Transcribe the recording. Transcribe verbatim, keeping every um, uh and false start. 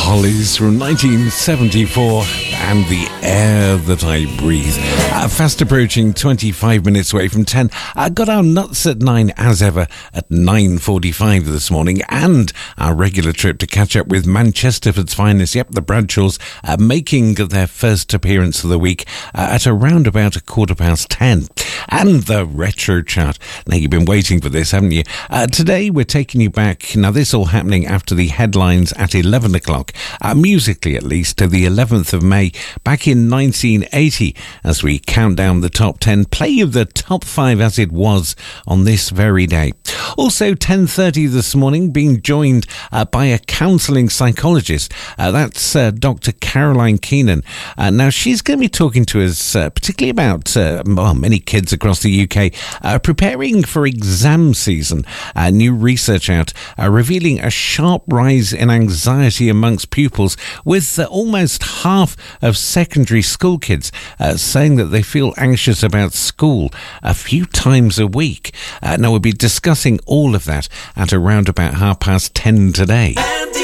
Hollies from nineteen seventy-four and The Air That I Breathe. Uh, fast approaching twenty-five minutes away from ten. I uh, got our nuts at nine as ever at nine forty-five this morning, and our regular trip to catch up with Manchesterford's finest, yep, the Bradshaws, uh, making their first appearance of the week uh, at around about a quarter past ten. And the retro chat. Now, you've been waiting for this, haven't you? Uh, today, we're taking you back. Now, this all happening after the headlines at eleven o'clock, uh, musically at least, to the eleventh of May, back in nineteen eighty, as we count down the top ten, play of the top five as it was on this very day. Also, ten thirty this morning, being joined uh, by a counselling psychologist. Uh, that's uh, Doctor Caroline Keenan. Uh, now, she's going to be talking to us uh, particularly about uh, well, many kids across the U K uh, preparing for exam season. Uh, new research out uh, revealing a sharp rise in anxiety amongst pupils, with uh, almost half of secondary school kids uh, saying that they feel anxious about school a few times a week. Uh, now, we'll be discussing all of that at around about half past ten today.